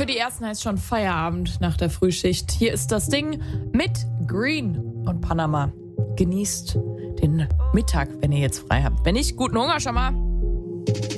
für die ersten heißt schon Feierabend nach der Frühschicht. Hier ist das Ding mit Green und Panama. Genießt den Mittag, wenn ihr jetzt frei habt. Wenn nicht, guten Hunger schon mal.